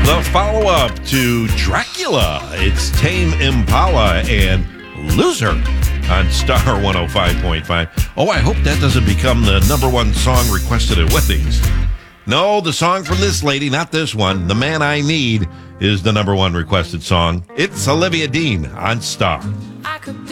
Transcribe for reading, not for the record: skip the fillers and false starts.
The follow-up to Dracula. It's Tame Impala and Loser on Star 105.5. Oh, I hope that doesn't become the number one song requested at weddings. No, the song from this lady, not this one. The Man I Need is the number one requested song. It's Olivia Dean on Star. I could be